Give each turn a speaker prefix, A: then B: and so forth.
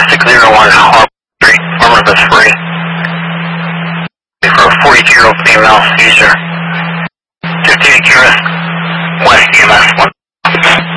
A: 601 Harbor Street, Farmer Bus Free. For a 42-year-old female seizure.